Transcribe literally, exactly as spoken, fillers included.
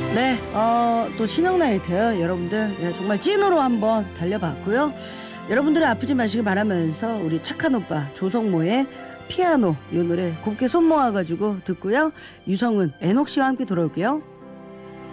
네, 어, 또 신영나이트 여러분들 예, 정말 찐으로 한번 달려봤고요. 여러분들은 아프지 마시길 바라면서 우리 착한 오빠 조성모의 피아노 이 노래 곱게 손 모아가지고 듣고요. 유성은 애녹 씨와 함께 돌아올게요.